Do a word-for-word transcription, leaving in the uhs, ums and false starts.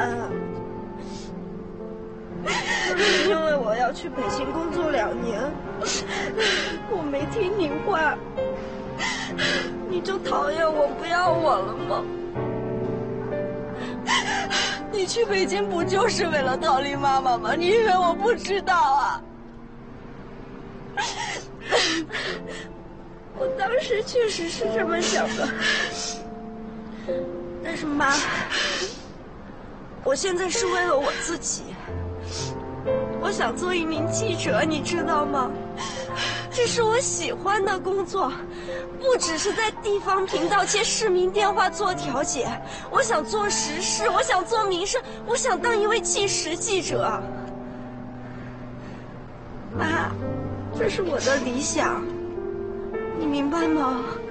啊？就是因为我要去北京工作两年，我没听你话，你就讨厌我不要我了吗？你去北京不就是为了逃离妈妈吗？你以为我不知道啊？我当时确实是这么想的，但是妈，我现在是为了我自己。我想做一名记者，你知道吗？这是我喜欢的工作，不只是在地方频道接市民电话做调解。我想做时事，我想做民生，我想当一位纪实记者。妈，这是我的理想，你明白吗？